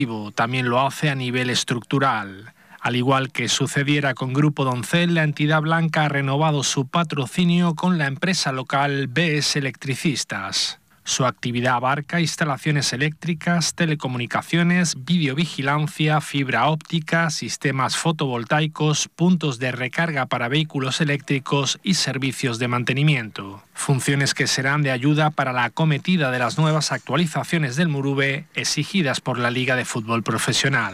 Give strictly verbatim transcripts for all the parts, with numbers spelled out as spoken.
también lo hace a nivel estructural. Al igual que sucediera con Grupo Doncel, la entidad blanca ha renovado su patrocinio con la empresa local B S Electricistas. Su actividad abarca instalaciones eléctricas, telecomunicaciones, videovigilancia, fibra óptica, sistemas fotovoltaicos, puntos de recarga para vehículos eléctricos y servicios de mantenimiento. Funciones que serán de ayuda para la acometida de las nuevas actualizaciones del Murube exigidas por la Liga de Fútbol Profesional.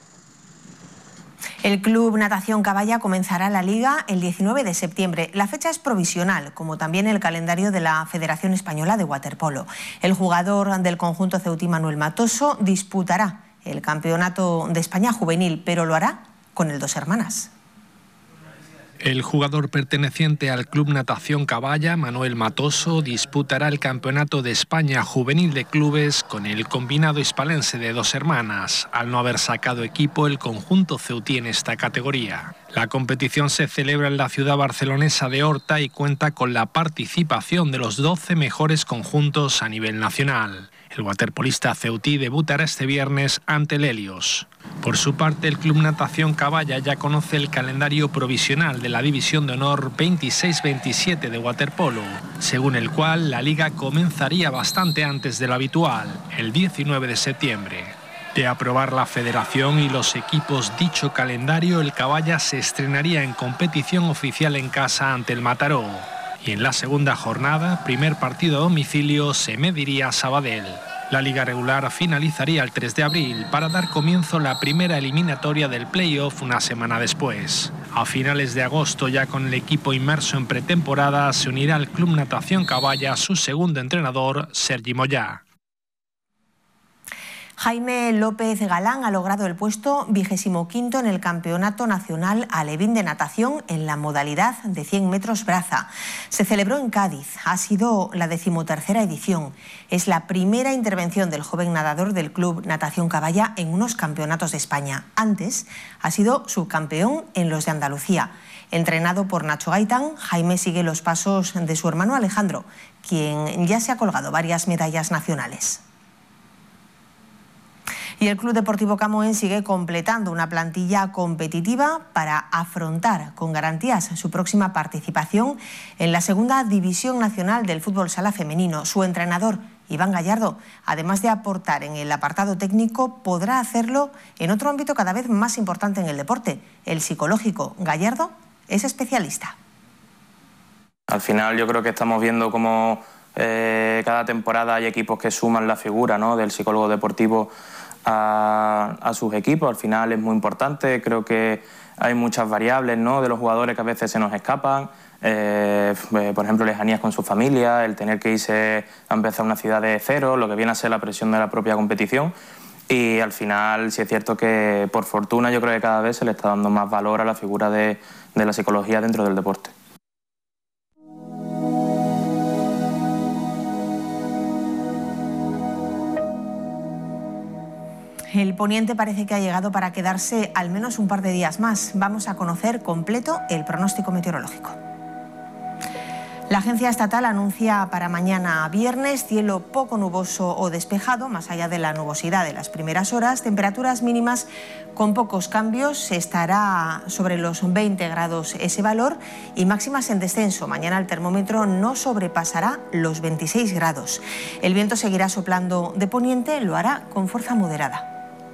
El Club Natación Caballa comenzará la Liga el diecinueve de septiembre. La fecha es provisional, como también el calendario de la Federación Española de Waterpolo. El jugador del conjunto ceutí Manuel Matoso disputará el Campeonato de España juvenil, pero lo hará con el Dos Hermanas. El jugador perteneciente al Club Natación Caballa, Manuel Matoso, disputará el Campeonato de España Juvenil de Clubes con el combinado hispalense de Dos Hermanas, al no haber sacado equipo el conjunto ceutí en esta categoría. La competición se celebra en la ciudad barcelonesa de Horta y cuenta con la participación de los doce mejores conjuntos a nivel nacional. El waterpolista ceutí debutará este viernes ante el Helios. Por su parte, el Club Natación Caballa ya conoce el calendario provisional de la División de Honor veintiséis veintisiete de waterpolo, según el cual la liga comenzaría bastante antes de lo habitual, el diecinueve de septiembre. De aprobar la federación y los equipos dicho calendario, el Caballa se estrenaría en competición oficial en casa ante el Mataró. Y en la segunda jornada, primer partido a domicilio, se mediría a Sabadell. La liga regular finalizaría el tres de abril para dar comienzo a la primera eliminatoria del play-off una semana después. A finales de agosto, ya con el equipo inmerso en pretemporada, se unirá al Club Natación Caballa su segundo entrenador, Sergi Moyá. Jaime López Galán ha logrado el puesto vigésimo quinto en el Campeonato Nacional Alevín de Natación en la modalidad de cien metros braza. Se celebró en Cádiz, ha sido la decimotercera edición. Es la primera intervención del joven nadador del Club Natación Caballa en unos campeonatos de España. Antes ha sido subcampeón en los de Andalucía. Entrenado por Nacho Gaitán, Jaime sigue los pasos de su hermano Alejandro, quien ya se ha colgado varias medallas nacionales. Y el Club Deportivo Camoén sigue completando una plantilla competitiva para afrontar con garantías su próxima participación en la segunda división nacional del fútbol sala femenino. Su entrenador, Iván Gallardo, además de aportar en el apartado técnico, podrá hacerlo en otro ámbito cada vez más importante en el deporte, el psicológico. Gallardo es especialista. Al final yo creo que estamos viendo cómo eh, cada temporada hay equipos que suman la figura, ¿no?, del psicólogo deportivo A, a sus equipos. Al final es muy importante. Creo que hay muchas variables, ¿no?, de los jugadores que a veces se nos escapan, eh, por ejemplo lejanías con su familia, el tener que irse a empezar una ciudad de cero, lo que viene a ser la presión de la propia competición. Y al final sí es cierto que por fortuna yo creo que cada vez se le está dando más valor a la figura de, de la psicología dentro del deporte. El Poniente parece que ha llegado para quedarse al menos un par de días más. Vamos a conocer completo el pronóstico meteorológico. La Agencia Estatal anuncia para mañana viernes cielo poco nuboso o despejado, más allá de la nubosidad de las primeras horas. Temperaturas mínimas con pocos cambios, estará sobre los veinte grados ese valor, y máximas en descenso. Mañana el termómetro no sobrepasará los veintiséis grados. El viento seguirá soplando de poniente, lo hará con fuerza moderada.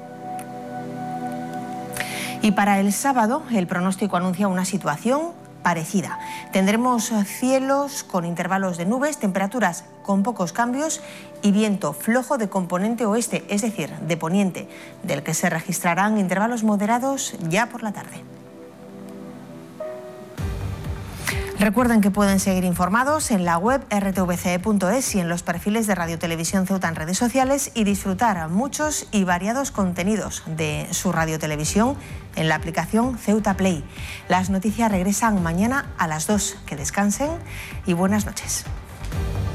Y para el sábado el pronóstico anuncia una situación parecida. Tendremos cielos con intervalos de nubes, temperaturas con pocos cambios y viento flojo de componente oeste, es decir, de poniente, del que se registrarán intervalos moderados ya por la tarde. Recuerden que pueden seguir informados en la web erre te ve ce punto es y en los perfiles de Radio Televisión Ceuta en redes sociales, y disfrutar muchos y variados contenidos de su radiotelevisión en la aplicación Ceuta Play. Las noticias regresan mañana a las dos. Que descansen y buenas noches.